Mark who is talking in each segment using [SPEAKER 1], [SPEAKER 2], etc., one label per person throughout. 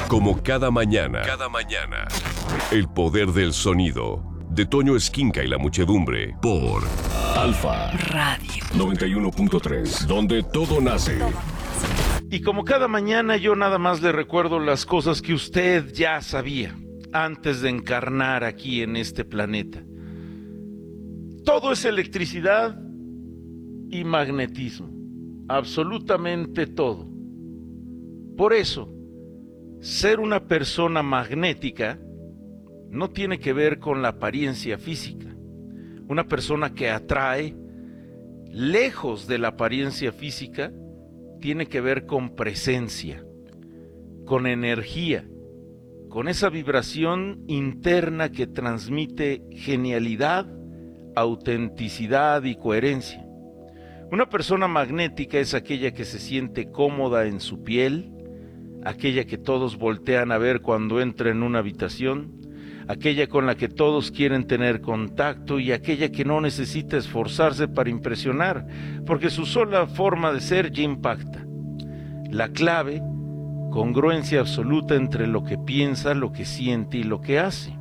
[SPEAKER 1] Como cada mañana, el poder del sonido, de Toño Esquinca y la muchedumbre, por Alfa Radio 91.3, donde todo nace.
[SPEAKER 2] Y como cada mañana, yo nada más le recuerdo las cosas que usted ya sabía antes de encarnar aquí en este planeta. Todo es electricidad y magnetismo, absolutamente todo. Por eso, ser una persona magnética no tiene que ver con la apariencia física. Una persona que atrae, lejos de la apariencia física, tiene que ver con presencia, con energía, con esa vibración interna que transmite genialidad, autenticidad y coherencia. Una persona magnética es aquella que se siente cómoda en su piel, aquella que todos voltean a ver cuando entra en una habitación, aquella con la que todos quieren tener contacto y aquella que no necesita esforzarse para impresionar, porque su sola forma de ser ya impacta. La clave, congruencia absoluta entre lo que piensa, lo que siente y lo que hace.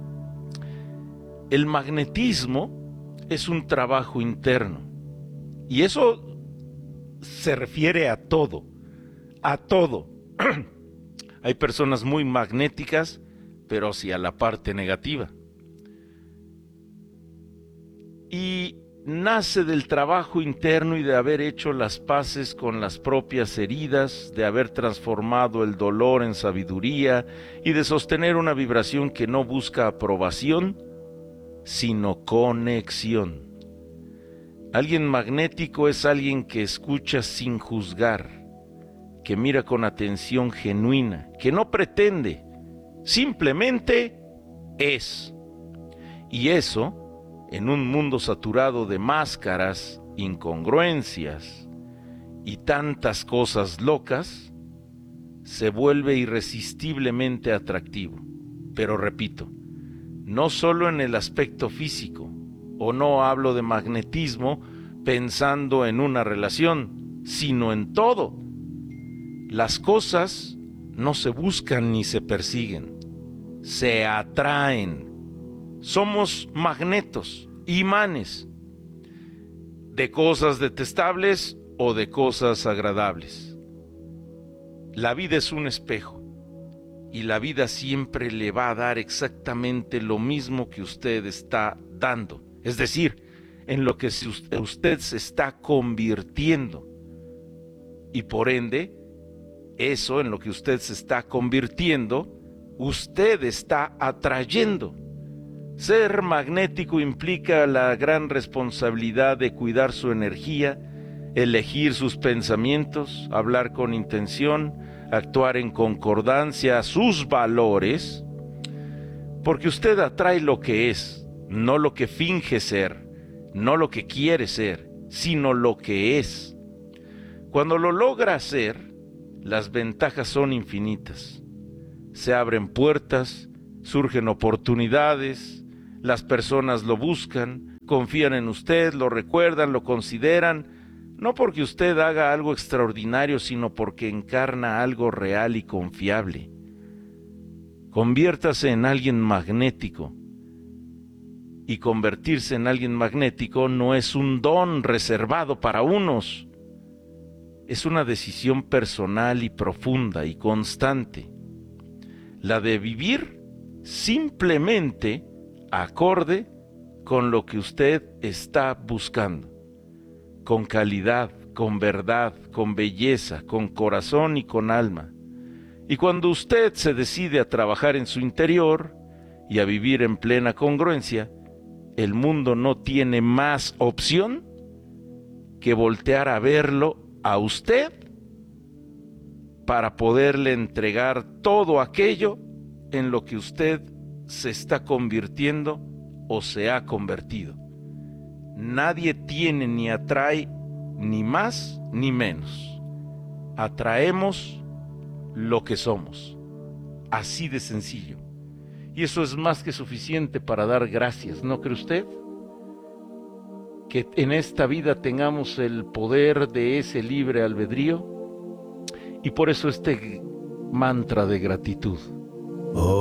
[SPEAKER 2] El magnetismo es un trabajo interno y eso se refiere a todo, a todo. Hay personas muy magnéticas, pero hacia la parte negativa. Y nace del trabajo interno y de haber hecho las paces con las propias heridas, de haber transformado el dolor en sabiduría y de sostener una vibración que no busca aprobación, sino conexión. Alguien magnético es alguien que escucha sin juzgar, que mira con atención genuina, que no pretende, simplemente es. Y eso, en un mundo saturado de máscaras, incongruencias y tantas cosas locas, se vuelve irresistiblemente atractivo. Pero repito, no solo en el aspecto físico, o no hablo de magnetismo pensando en una relación, sino en todo. Las cosas no se buscan ni se persiguen, se atraen. Somos magnetos, imanes, de cosas detestables o de cosas agradables. La vida es un espejo y la vida siempre le va a dar exactamente lo mismo que usted está dando, es decir, en lo que usted se está convirtiendo. Y por ende, eso en lo que usted se está convirtiendo, usted está atrayendo. Ser magnético implica la gran responsabilidad de cuidar su energía, elegir sus pensamientos, hablar con intención, actuar en concordancia a sus valores, porque usted atrae lo que es, no lo que finge ser, no lo que quiere ser, sino lo que es. Cuando lo logra hacer, las ventajas son infinitas. Se abren puertas, surgen oportunidades, las personas lo buscan, confían en usted, lo recuerdan, lo consideran, no porque usted haga algo extraordinario, sino porque encarna algo real y confiable. Conviértase en alguien magnético. Y convertirse en alguien magnético no es un don reservado para unos. Es una decisión personal y profunda y constante, la de vivir simplemente acorde con lo que usted está buscando, con calidad, con verdad, con belleza, con corazón y con alma. Y cuando usted se decide a trabajar en su interior y a vivir en plena congruencia, el mundo no tiene más opción que voltear a verlo a usted para poderle entregar todo aquello en lo que usted se está convirtiendo o se ha convertido. Nadie tiene ni atrae ni más ni menos. Atraemos lo que somos. Así de sencillo. Y eso es más que suficiente para dar gracias, ¿no cree usted? Que en esta vida tengamos el poder de ese libre albedrío, y por eso este mantra de gratitud.